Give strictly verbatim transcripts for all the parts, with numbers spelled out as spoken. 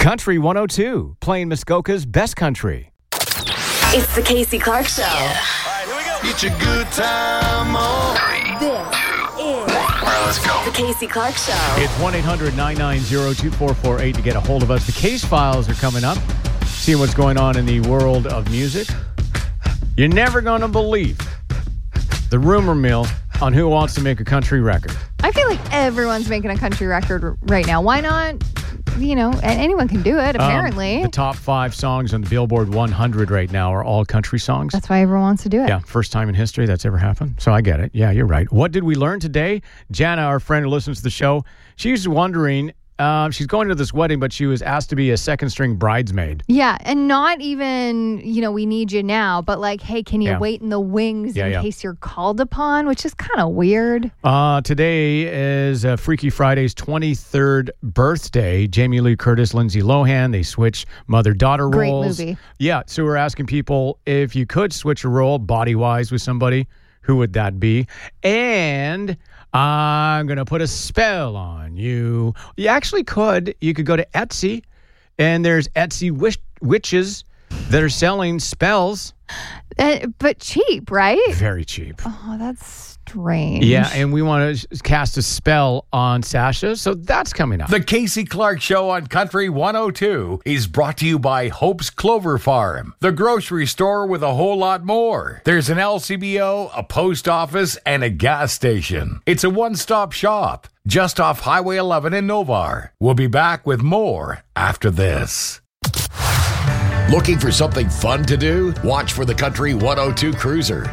Country one oh two, playing Muskoka's best country. It's the Casey Clark Show. Yeah. All right, here we go. Get your good time on. This is All right, let's go. the Casey Clark Show. It's one eight hundred nine nine zero two four four eight to get a hold of us. The Case Files are coming up. Seeing what's going on in the world of music. You're never going to believe the rumor mill on who wants to make a country record. I feel like everyone's making a country record right now. Why not? You know, anyone can do it, apparently. Um, the top five songs on the Billboard one hundred right now are all country songs. That's why everyone wants to do it. Yeah, first time in history that's ever happened. So I get it. Yeah, you're right. What did we learn today? Jana, our friend who listens to the show, she's wondering, uh, she's going to this wedding, but she was asked to be a second string bridesmaid. Yeah, and not even, you know, we need you now, but like, hey, can you Yeah. wait in the wings Yeah, in yeah. case you're called upon, which is kind of weird. Uh, today is uh, Freaky Friday's twenty-third birthday. Jamie Lee Curtis, Lindsay Lohan, they switch mother-daughter Great roles. movie. Yeah, so we're asking people if you could switch a role body-wise with somebody, who would that be? And I'm going to put a spell on you. You actually could. You could go to Etsy, and there's Etsy wish- witches that are selling spells. Uh, but cheap, right? Very cheap. Oh, that's strange. Yeah, and we want to cast a spell on Sasha, so that's coming up. The Casey Clark Show on Country one oh two is brought to you by Hope's Clover Farm, the grocery store with a whole lot more. There's an L C B O, a post office, and a gas station. It's a one-stop shop just off Highway eleven in Novar. We'll be back with more after this. Looking for something fun to do? Watch for the Country one oh two Cruiser.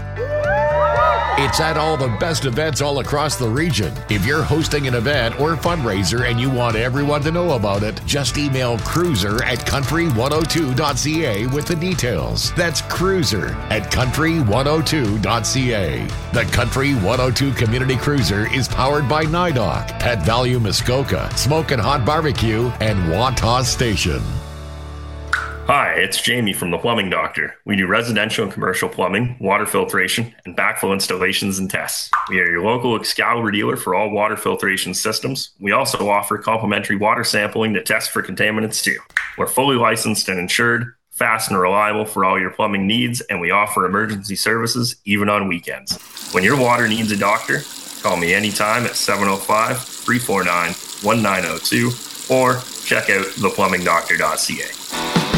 It's at all the best events all across the region. If you're hosting an event or fundraiser and you want everyone to know about it, just email cruiser at country one oh two dot c a with the details. That's cruiser at country one oh two dot c a. The Country one oh two Community Cruiser is powered by NIDOC, Pet Value Muskoka, Smokin' Hot Barbecue, and Wantagh Station. Hi, it's Jamie from The Plumbing Doctor. We do residential and commercial plumbing, water filtration, and backflow installations and tests. We are your local Excalibur dealer for all water filtration systems. We also offer complimentary water sampling to test for contaminants too. We're fully licensed and insured, fast and reliable for all your plumbing needs, and we offer emergency services even on weekends. When your water needs a doctor, call me anytime at seven oh five, three four nine, one nine oh two or check out the plumbing doctor dot c a.